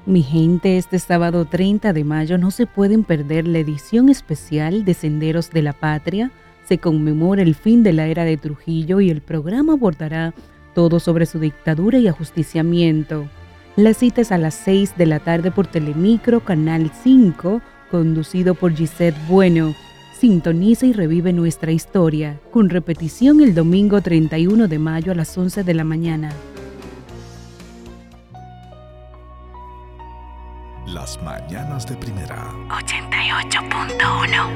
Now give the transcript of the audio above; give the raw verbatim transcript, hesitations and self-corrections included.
Mi gente, este sábado treinta de mayo no se pueden perder la edición especial de Senderos de la Patria. Se conmemora el fin de la era de Trujillo y el programa abordará todo sobre su dictadura y ajusticiamiento. La cita es a las seis de la tarde por Telemicro, Canal cinco, conducido por Gisette Bueno. Sintoniza y revive nuestra historia, con repetición el domingo treinta y uno de mayo a las once de la mañana. Las mañanas de primera. ochenta y ocho punto uno.